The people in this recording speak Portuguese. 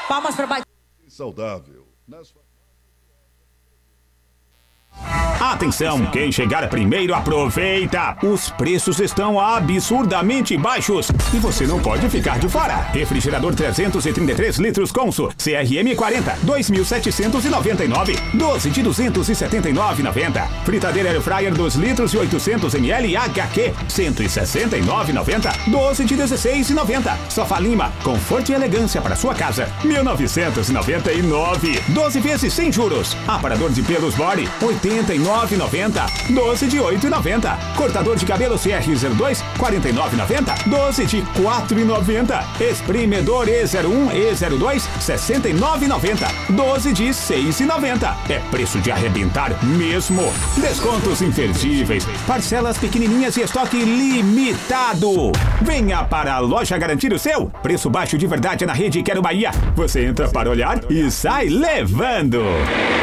Palmas para Batista. Saudável. Atenção, quem chegar primeiro aproveita! Os preços estão absurdamente baixos e você não pode ficar de fora. Refrigerador 333 litros Consul, CRM 40, 2.799, 12 de 279,90. Fritadeira Air Fryer 2 litros e 800 ml HQ, 169,90, 12 de 16,90. Sofá Lima, conforto e elegância para sua casa, 1.999, 12 vezes sem juros. Aparador de pelos Body, 89,90, 12 de 8,90. Cortador de cabelo CR02, 49,90, 12 de 4,90. Espremedor E01, E02, 69,90, 12 de 6,90. É preço de arrebentar mesmo. Descontos imperdíveis, parcelas pequenininhas e estoque limitado. Venha para a loja garantir o seu. Preço baixo de verdade na rede Quero Bahia. Você entra para olhar e sai levando.